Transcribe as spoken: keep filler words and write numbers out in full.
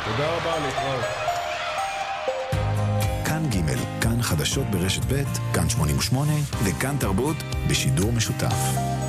תודה רבה, להתראות. כאן ג', כאן חדשות ברשת ב', כאן שמונים ושמונה, וכאן תרבות בשידור משותף.